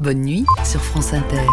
Bonne nuit sur France Inter.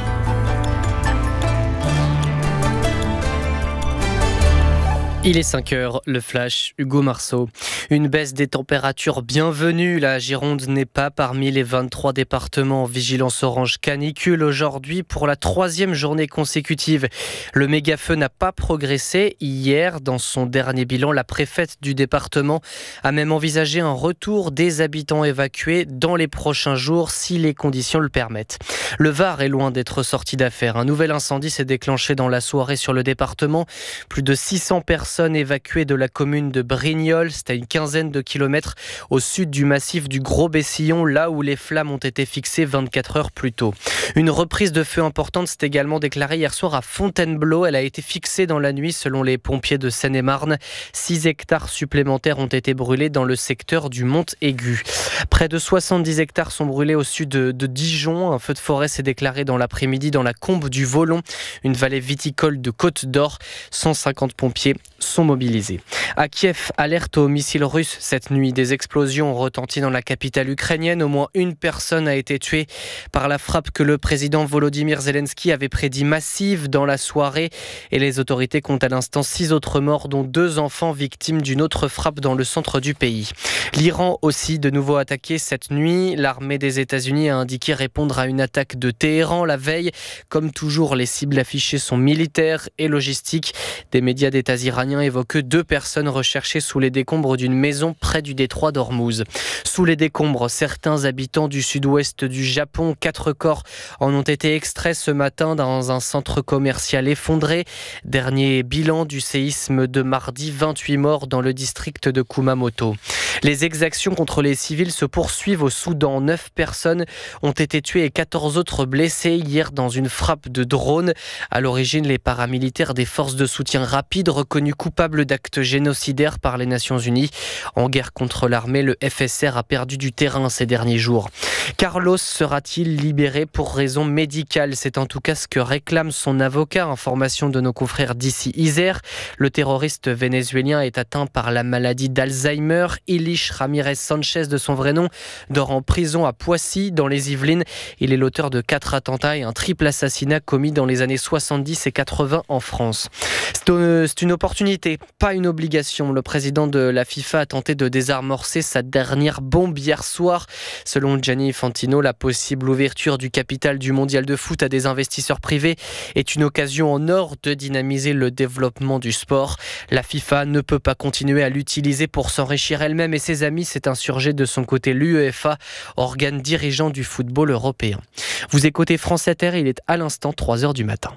Il est 5h, le flash, Hugo Marceau. Une baisse des températures bienvenue. La Gironde n'est pas parmi les 23 départements en vigilance orange canicule aujourd'hui pour la 3e journée consécutive. Le méga-feu n'a pas progressé. Hier, dans son dernier bilan, la préfète du département a même envisagé un retour des habitants évacués dans les prochains jours si les conditions le permettent. Le Var est loin d'être sorti d'affaire. Un nouvel incendie s'est déclenché dans la soirée sur le département. Plus de 600 personnes évacuées de la commune de Brignoles, c'est à une quinzaine de kilomètres au sud du massif du Gros-Bessillon, là où les flammes ont été fixées 24 heures plus tôt. Une reprise de feu importante s'est également déclarée hier soir à Fontainebleau. Elle a été fixée dans la nuit selon les pompiers de Seine-et-Marne. 6 hectares supplémentaires ont été brûlés dans le secteur du Mont-Aigu. Près de 70 hectares sont brûlés au sud de Dijon. Un feu de forêt s'est déclaré dans l'après-midi dans la combe du Volon, une vallée viticole de Côte d'Or. 150 pompiers sont mobilisés. À Kiev, alerte aux missiles russes cette nuit. Des explosions ont retenti dans la capitale ukrainienne. Au moins une personne a été tuée par la frappe que le président Volodymyr Zelensky avait prédit massive dans la soirée. Et les autorités comptent à l'instant 6 autres morts, dont 2 enfants victimes d'une autre frappe dans le centre du pays. L'Iran aussi de nouveau attaqué cette nuit. L'armée des États-Unis a indiqué répondre à une attaque de Téhéran la veille. Comme toujours, les cibles affichées sont militaires et logistiques. Des médias d'État iraniens évoquent 2 personnes recherchées sous les décombres d'une maison près du détroit d'Ormuz. Sous les décombres, certains habitants du sud-ouest du Japon, 4 corps en ont été extraits ce matin dans un centre commercial effondré. Dernier bilan du séisme de mardi, 28 morts dans le district de Kumamoto. Les exactions contre les civils se poursuivent au Soudan. 9 personnes ont été tuées et 14 autres blessées hier dans une frappe de drone. À l'origine, les paramilitaires des forces de soutien rapide reconnus coupables d'actes génocidaires par les Nations Unies. En guerre contre l'armée, le FSR a perdu du terrain ces derniers jours. Carlos sera-t-il libéré pour raison médicale? C'est en tout cas ce que réclame son avocat. Information de nos confrères d'ici Isère. Le terroriste vénézuélien est atteint par la maladie d'Alzheimer. Ilich Ramirez Sanchez, de son vrai nom, dort en prison à Poissy, dans les Yvelines. Il est l'auteur de 4 attentats et un triple assassinat commis dans les années 70 et 80 en France. C'est une opportunité, pas une obligation. Le président de la FIFA a tenté de désamorcer sa dernière bombe hier soir. Selon Gianni Infantino, la possible ouverture du capital du mondial de foot à des investisseurs privés est une occasion en or de dynamiser le développement du sport. La FIFA ne peut pas continuer à l'utiliser pour s'enrichir elle-même et ses amis, s'est insurgé de son côté l'UEFA, organe dirigeant du football européen. Vous écoutez France Inter, il est à l'instant 3h du matin.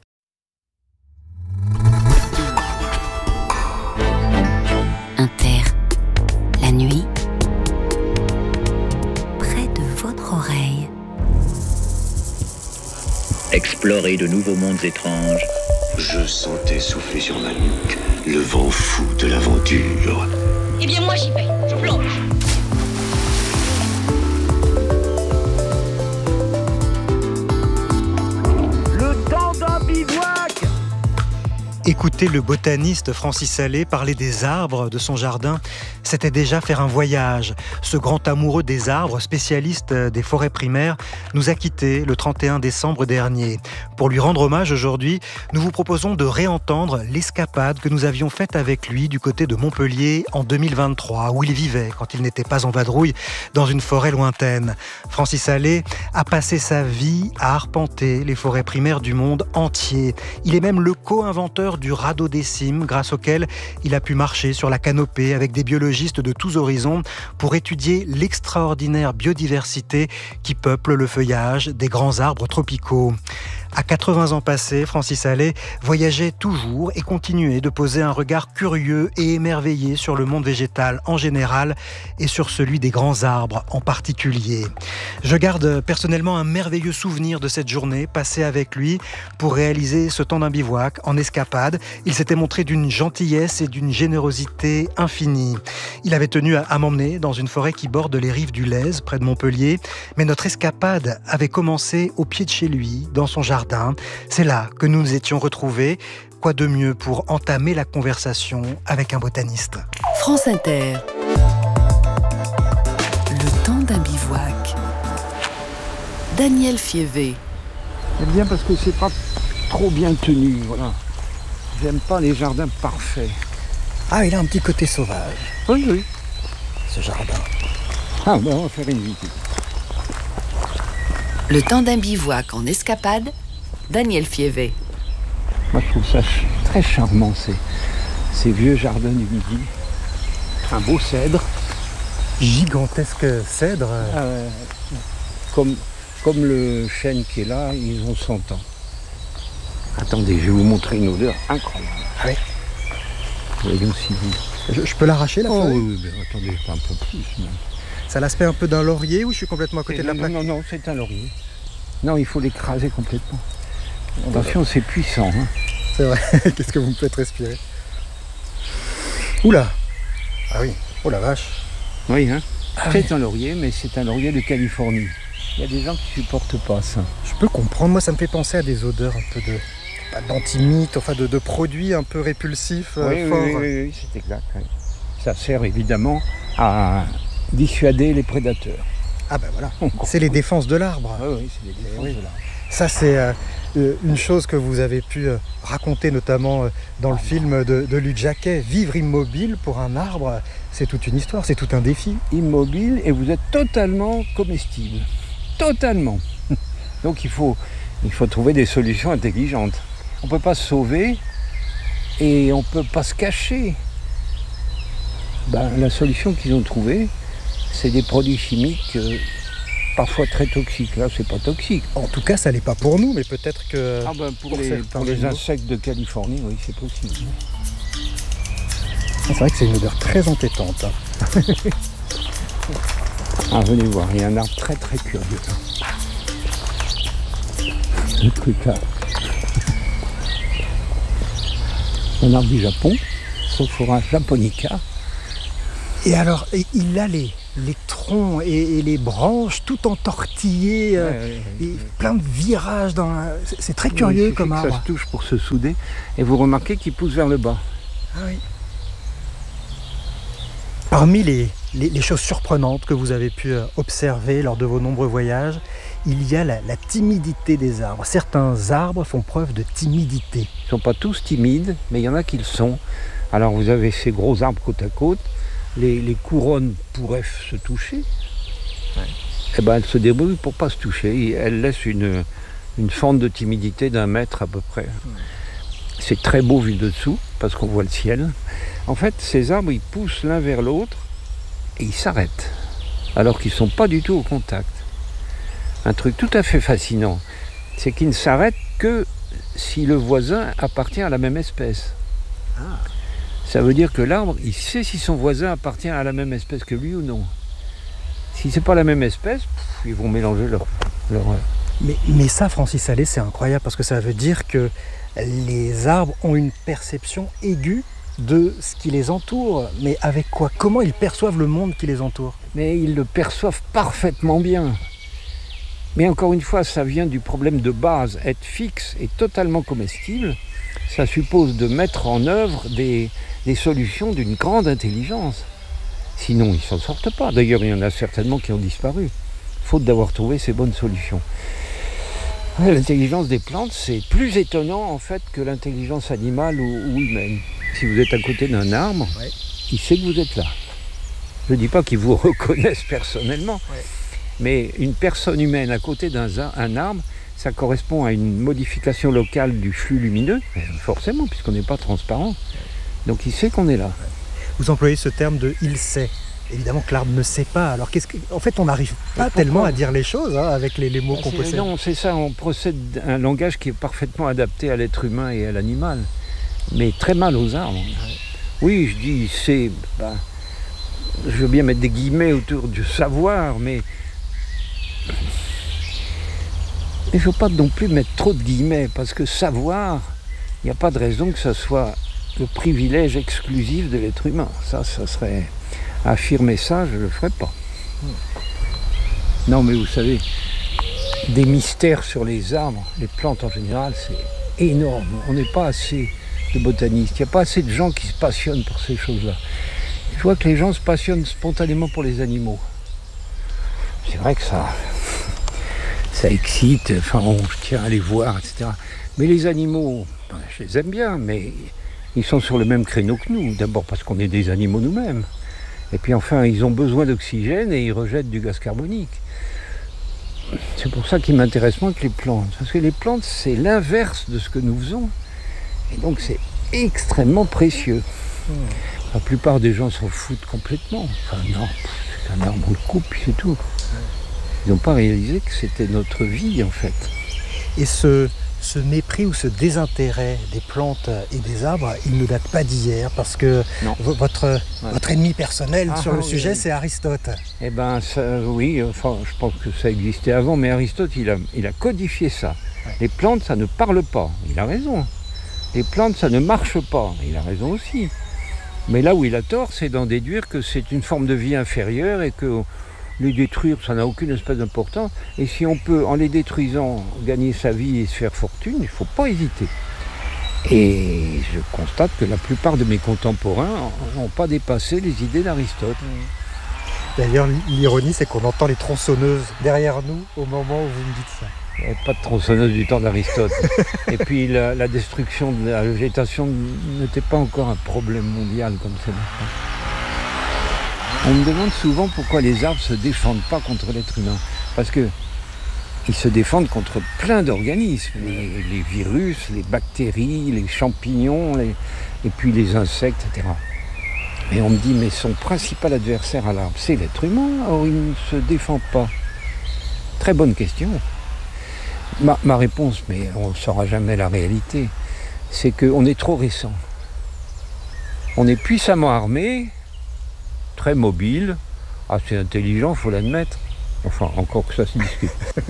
Inter, la nuit, près de votre oreille. Explorer de nouveaux mondes étranges. Je sentais souffler sur ma nuque le vent fou de l'aventure. Eh bien moi j'y vais, je plonge. Le temps d'un bivouac. Écouter le botaniste Francis Allais parler des arbres de son jardin, c'était déjà faire un voyage. Ce grand amoureux des arbres, spécialiste des forêts primaires, nous a quittés le 31 décembre dernier. Pour lui rendre hommage aujourd'hui, nous vous proposons de réentendre l'escapade que nous avions faite avec lui du côté de Montpellier en 2023, où il vivait quand il n'était pas en vadrouille dans une forêt lointaine. Francis Allais a passé sa vie à arpenter les forêts primaires du monde entier. Il est même le co-inventeur du radeau des cimes, grâce auquel il a pu marcher sur la canopée avec des biologistes de tous horizons pour étudier l'extraordinaire biodiversité qui peuple le feuillage des grands arbres tropicaux. À 80 ans passés, Francis Allais voyageait toujours et continuait de poser un regard curieux et émerveillé sur le monde végétal en général et sur celui des grands arbres en particulier. Je garde personnellement un merveilleux souvenir de cette journée passée avec lui pour réaliser ce temps d'un bivouac en escapade. Il s'était montré d'une gentillesse et d'une générosité infinie. Il avait tenu à m'emmener dans une forêt qui borde les rives du Lez, près de Montpellier, mais notre escapade avait commencé au pied de chez lui, dans son jardin. C'est là que nous nous étions retrouvés. Quoi de mieux pour entamer la conversation avec un botaniste? France Inter. Le temps d'un bivouac. Daniel Fievé. J'aime bien parce que c'est pas trop bien tenu, voilà. J'aime pas les jardins parfaits. Ah, il a un petit côté sauvage, Oui. ce jardin. Ah, ben on va faire une visite. Le temps d'un bivouac en escapade, Daniel Fievé. Moi, je trouve ça très charmant, ces vieux jardins du Midi. Un beau cèdre. Gigantesque cèdre. Comme le chêne qui est là, ils ont 100 ans. Attendez, je vais vous montrer une odeur incroyable. Ah oui. Voyons si vous... Je peux l'arracher la feuille? Oui, mais attendez, pas un peu plus. Mais... Ça a l'aspect un peu d'un laurier ou je suis complètement à côté de la plaque? Non, c'est un laurier. Non, il faut l'écraser complètement. Attention, c'est puissant. Hein. C'est vrai. Qu'est-ce que vous me faites respirer? Oula. Ah oui. Oh la vache. Oui, hein. Ah c'est oui. un laurier, mais c'est un laurier de Californie. Il y a des gens qui supportent pas ça. Je peux comprendre. Moi, ça me fait penser à des odeurs un peu d'antimite, enfin de produits un peu répulsifs, forts. Oui, c'est exact. Oui. Ça sert évidemment à dissuader les prédateurs. Ah ben voilà. C'est les défenses de l'arbre. Oui, c'est les défenses de l'arbre. Ça, c'est une chose que vous avez pu raconter notamment dans le film de Luc Jacquet. Vivre immobile pour un arbre, c'est toute une histoire, c'est tout un défi. Immobile et vous êtes totalement comestible. Totalement. Donc il faut trouver des solutions intelligentes. On ne peut pas se sauver et on ne peut pas se cacher. La solution qu'ils ont trouvée, c'est des produits chimiques parfois très toxiques. Là, c'est pas toxique. En tout cas, ça l'est pas pour nous, mais peut-être que pour les insectes de Californie, oui, c'est possible. C'est vrai que c'est une odeur très entêtante. Ah, venez voir, il y a un arbre très très curieux. Le truc là. Un arbre du Japon, Sophora japonica. Et alors, il a les troncs et les branches tout entortillées, et plein de virages. C'est très curieux comme arbre. Ça se touche pour se souder. Et vous remarquez qu'il pousse vers le bas. Ah oui. Parmi les choses surprenantes que vous avez pu observer lors de vos nombreux voyages, il y a la timidité des arbres. Certains arbres font preuve de timidité. Ils ne sont pas tous timides, mais il y en a qui le sont. Alors vous avez ces gros arbres côte à côte. Les couronnes pourraient se toucher. Et elles se débrouillent pour ne pas se toucher. Elles laissent une fente de timidité d'1 mètre à peu près. C'est très beau vu de dessous, parce qu'on voit le ciel. En fait, ces arbres, ils poussent l'un vers l'autre et ils s'arrêtent, alors qu'ils ne sont pas du tout au contact. Un truc tout à fait fascinant, c'est qu'ils ne s'arrêtent que si le voisin appartient à la même espèce. Ça veut dire que l'arbre, il sait si son voisin appartient à la même espèce que lui ou non. Si c'est pas la même espèce, ils vont mélanger leur... Mais ça, Francis Salé, c'est incroyable, parce que ça veut dire que les arbres ont une perception aiguë de ce qui les entoure. Mais avec quoi? Comment ils perçoivent le monde qui les entoure? Mais ils le perçoivent parfaitement bien. Mais encore une fois, ça vient du problème de base. Être fixe et totalement comestible, ça suppose de mettre en œuvre des solutions d'une grande intelligence. Sinon, ils ne s'en sortent pas. D'ailleurs, il y en a certainement qui ont disparu, faute d'avoir trouvé ces bonnes solutions. L'intelligence des plantes, c'est plus étonnant en fait que l'intelligence animale ou humaine. Si vous êtes à côté d'un arbre, il sait que vous êtes là. Je ne dis pas qu'ils vous reconnaissent personnellement, mais une personne humaine à côté d'un arbre, ça correspond à une modification locale du flux lumineux, forcément, puisqu'on n'est pas transparent. Donc il sait qu'on est là. Vous employez ce terme de « il sait ». Évidemment que l'arbre ne sait pas. Alors en fait, on n'arrive pas tellement à dire les choses avec les mots qu'on possède. Non, c'est ça, on procède un langage qui est parfaitement adapté à l'être humain et à l'animal, mais très mal aux arbres. Oui, je dis c'est... je veux bien mettre des guillemets autour du savoir, mais il ne faut pas non plus mettre trop de guillemets, parce que savoir, il n'y a pas de raison que ça soit le privilège exclusif de l'être humain. Ça serait... Affirmer ça, je ne le ferai pas. Non, mais vous savez, des mystères sur les arbres, les plantes en général, c'est énorme. On n'est pas assez de botanistes, il n'y a pas assez de gens qui se passionnent pour ces choses-là. Je vois que les gens se passionnent spontanément pour les animaux. C'est vrai que ça ça excite, enfin je tiens à les voir, etc. Mais les animaux, je les aime bien, mais ils sont sur le même créneau que nous. D'abord parce qu'on est des animaux nous-mêmes. Et puis enfin, ils ont besoin d'oxygène et ils rejettent du gaz carbonique. C'est pour ça qu'ils m'intéressent moins que les plantes. Parce que les plantes, c'est l'inverse de ce que nous faisons. Et donc c'est extrêmement précieux. La plupart des gens s'en foutent complètement. Enfin non, c'est un arbre, on le coupe, puis c'est tout. Ils n'ont pas réalisé que c'était notre vie, en fait. Et ce mépris ou ce désintérêt des plantes et des arbres, il ne date pas d'hier, parce que votre ennemi personnel sur le sujet, c'est Aristote. Eh bien, oui, enfin, je pense que ça existait avant, mais Aristote, il a codifié ça. Ouais. Les plantes, ça ne parle pas. Il a raison. Les plantes, ça ne marche pas. Il a raison aussi. Mais là où il a tort, c'est d'en déduire que c'est une forme de vie inférieure et que les détruire, ça n'a aucune espèce d'importance. Et si on peut, en les détruisant, gagner sa vie et se faire fortune, il ne faut pas hésiter. Et je constate que la plupart de mes contemporains n'ont pas dépassé les idées d'Aristote. D'ailleurs, l'ironie, c'est qu'on entend les tronçonneuses derrière nous au moment où vous me dites ça. Il n'y avait pas de tronçonneuse du temps d'Aristote. Et puis la destruction de la végétation n'était pas encore un problème mondial comme c'est maintenant. On me demande souvent pourquoi les arbres ne se défendent pas contre l'être humain. Parce qu'ils se défendent contre plein d'organismes. Les virus, les bactéries, les champignons, et puis les insectes, etc. Et on me dit, mais son principal adversaire à l'arbre, c'est l'être humain. Or, il ne se défend pas. Très bonne question. Ma réponse, mais on ne saura jamais la réalité, c'est qu'on est trop récent. On est puissamment armé, très mobile, assez intelligent, il faut l'admettre. Enfin, encore que ça se discute.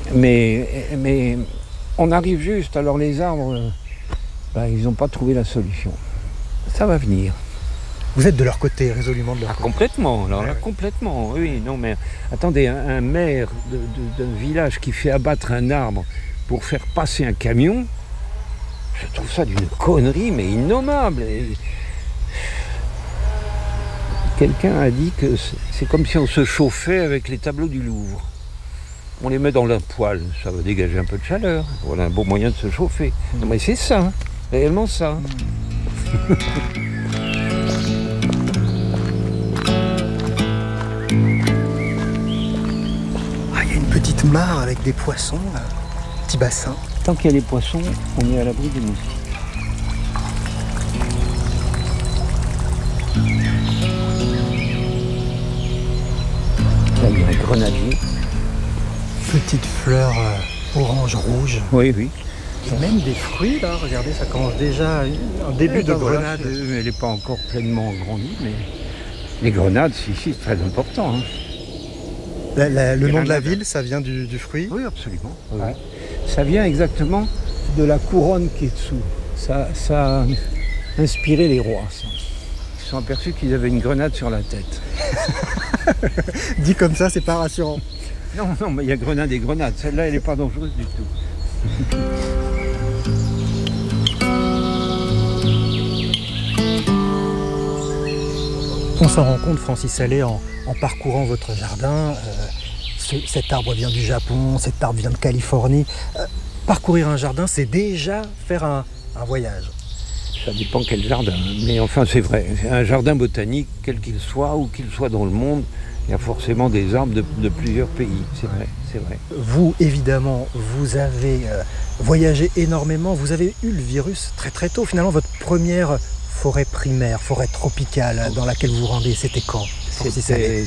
mais on arrive juste, alors les arbres, ils n'ont pas trouvé la solution. Ça va venir. Vous êtes de leur côté, résolument de leur côté. Complètement, alors là, complètement. Oui, non, mais attendez, un maire d'un village qui fait abattre un arbre pour faire passer un camion, je trouve ça d'une connerie, mais innommable. Quelqu'un a dit que c'est comme si on se chauffait avec les tableaux du Louvre. On les met dans la poêle, ça va dégager un peu de chaleur. Voilà un bon moyen de se chauffer. Non, mais c'est ça, réellement ça. Il y a une petite mare avec des poissons, là. Petit bassin. Tant qu'il y a les poissons, on est à l'abri des moustiques. Là, il y a un grenadier. Petite fleur orange-rouge. Oui, oui. Et même des fruits, là, regardez, ça commence déjà un début de grenade. Elle n'est pas encore pleinement grandie, mais les grenades, si, c'est très important. Hein. Le nom de la ville, ça vient du fruit ? Oui, absolument. Ouais. Ça vient exactement de la couronne qui est dessous. Ça a inspiré les rois. Ça. Ils se sont aperçus qu'ils avaient une grenade sur la tête. Dit comme ça, c'est pas rassurant. Non, mais il y a grenade et grenade. Celle-là, elle n'est pas dangereuse du tout. On s'en rend compte, Francis Allais, en parcourant votre jardin. Cet arbre vient du Japon, cet arbre vient de Californie. Parcourir un jardin, c'est déjà faire un voyage. Ça dépend quel jardin, mais enfin c'est vrai. Un jardin botanique, quel qu'il soit, où qu'il soit dans le monde, il y a forcément des arbres de plusieurs pays, c'est vrai. Vous, évidemment, vous avez voyagé énormément, vous avez eu le virus très très tôt. Finalement, votre première forêt primaire, forêt tropicale dans laquelle vous vous rendez, c'était quand ? C'était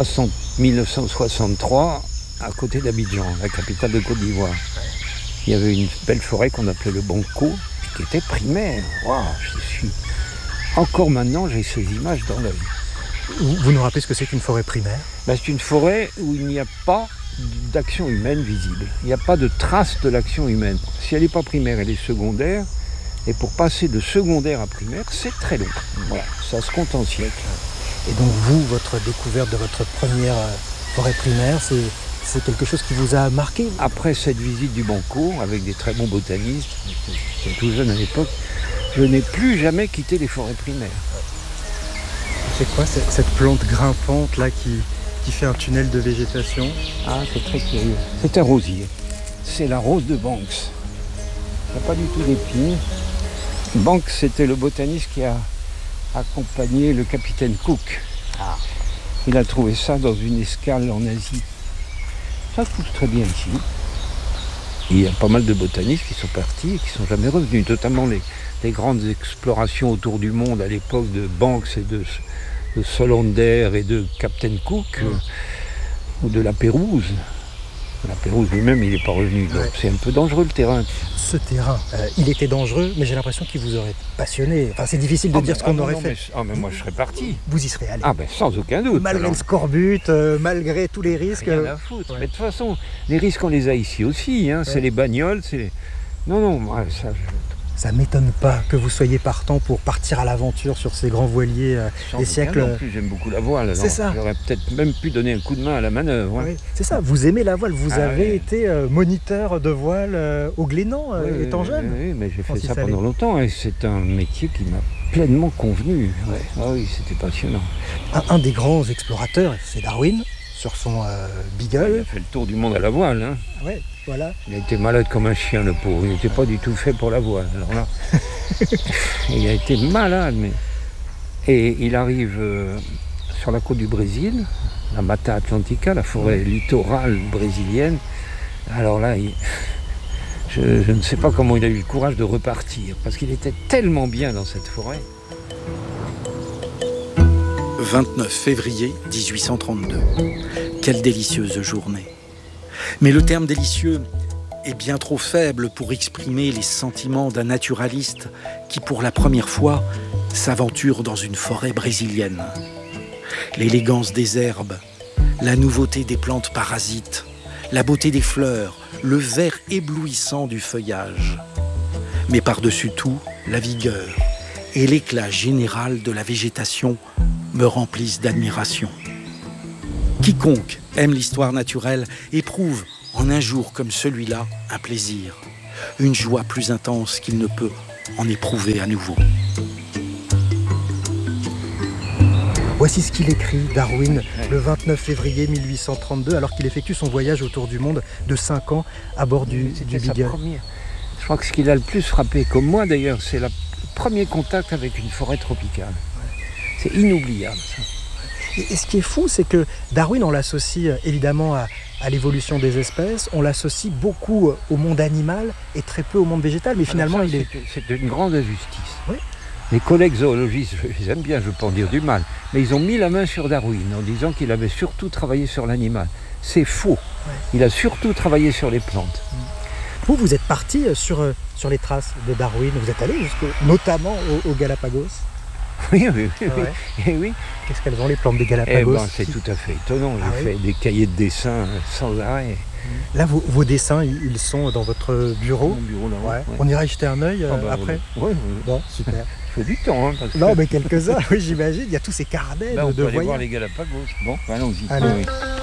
1963, à côté d'Abidjan, la capitale de Côte d'Ivoire. Il y avait une belle forêt qu'on appelait le Banco, qui était primaire. Wow, encore maintenant, j'ai ces images dans l'œil. Vous nous rappelez ce que c'est qu'une forêt primaire ? C'est une forêt où il n'y a pas d'action humaine visible. Il n'y a pas de trace de l'action humaine. Si elle n'est pas primaire, elle est secondaire. Et pour passer de secondaire à primaire, c'est très long. Voilà, ça se compte en siècles. Et donc vous, votre découverte de votre première forêt primaire, c'est quelque chose qui vous a marqué ? Après cette visite du Banco, avec des très bons botanistes, j'étais tout jeune à l'époque, je n'ai plus jamais quitté les forêts primaires. C'est quoi cette plante grimpante là qui fait un tunnel de végétation ? Ah, c'est très curieux. C'est un rosier. c'est la rose de Banks. Il n'y a pas du tout d'épines. Banks, c'était le botaniste qui a accompagné le capitaine Cook. Il a trouvé ça dans une escale en Asie. Ça pousse très bien ici. Il y a pas mal de botanistes qui sont partis et qui ne sont jamais revenus, notamment les grandes explorations autour du monde à l'époque de Banks et de Solander et de Captain Cook, ou de la Pérouse. La Pérouse lui-même, il n'est pas revenu, donc c'est un peu dangereux le terrain. Ce terrain, il était dangereux, mais j'ai l'impression qu'il vous aurait passionné. Enfin, c'est difficile de dire ce qu'on aurait fait. Mais moi, je serais parti. Vous y serez allé. Sans aucun doute. Malgré le scorbut, malgré tous les risques. Rien à foutre. Mais de toute façon, les risques, on les a ici aussi. C'est les bagnoles, c'est les... Non, Ça m'étonne pas que vous soyez partant pour partir à l'aventure sur ces grands voiliers des siècles. En plus, j'aime beaucoup la voile. C'est ça. J'aurais peut-être même pu donner un coup de main à la manœuvre. Oui, c'est ça, vous aimez la voile. Vous avez été moniteur de voile au Glénan étant jeune. Oui, mais j'ai fait ça pendant longtemps et c'est un métier qui m'a pleinement convenu. Ah oui, c'était passionnant. Un des grands explorateurs, c'est Darwin, sur son Beagle. Il a fait le tour du monde à la voile. Ouais, voilà. Il a été malade comme un chien, le pauvre. Il n'était pas du tout fait pour la voile. Alors là, il a été malade. Et il arrive sur la côte du Brésil, la Mata Atlantica, la forêt littorale brésilienne. Alors là, je ne sais pas comment il a eu le courage de repartir, parce qu'il était tellement bien dans cette forêt. 29 février 1832. Quelle délicieuse journée. Mais le terme délicieux est bien trop faible pour exprimer les sentiments d'un naturaliste qui, pour la première fois, s'aventure dans une forêt brésilienne. L'élégance des herbes, la nouveauté des plantes parasites, la beauté des fleurs, le vert éblouissant du feuillage. Mais par-dessus tout, la vigueur et l'éclat général de la végétation me remplissent d'admiration. Quiconque aime l'histoire naturelle éprouve, en un jour comme celui-là, un plaisir, une joie plus intense qu'il ne peut en éprouver à nouveau. Voici ce qu'il écrit, Darwin, le 29 février 1832, alors qu'il effectue son voyage autour du monde de 5 ans à bord du Beagle. Je crois que ce qui l'a le plus frappé, comme moi d'ailleurs, c'est le premier contact avec une forêt tropicale. C'est inoubliable, ça. Et ce qui est fou, c'est que Darwin, on l'associe évidemment à l'évolution des espèces, on l'associe beaucoup au monde animal et très peu au monde végétal, mais finalement c'est une grande injustice. Oui. Les collègues zoologistes, je les aime bien, je ne veux pas en dire du mal, mais ils ont mis la main sur Darwin en disant qu'il avait surtout travaillé sur l'animal. C'est faux. Ouais. Il a surtout travaillé sur les plantes. Vous êtes parti sur les traces de Darwin, vous êtes allé notamment aux Galapagos. Oui. Qu'est-ce qu'elles ont les plantes des Galapagos? C'est tout à fait étonnant. J'ai fait des cahiers de dessin sans arrêt. Là, vos dessins, ils sont dans votre bureau. Mon bureau là. Ouais. On ira y jeter un œil après. Oui. Bon, super. Il faut du temps. Parce que... Non, mais quelques heures, oui, j'imagine. Il y a tous ces carnets de on peut aller voyages. voir les Galapagos. Bon, allons-y. Allez.